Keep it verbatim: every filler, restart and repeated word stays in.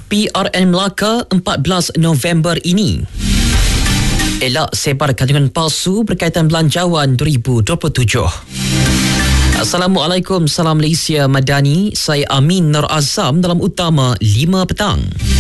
P R N Melaka empat belas November ini. Elak sebar kandungan palsu berkaitan belanjawan dua ribu dua puluh tujuh. Assalamualaikum, salam Malaysia Madani. Saya Amin Nur Azam dalam Utama lima petang.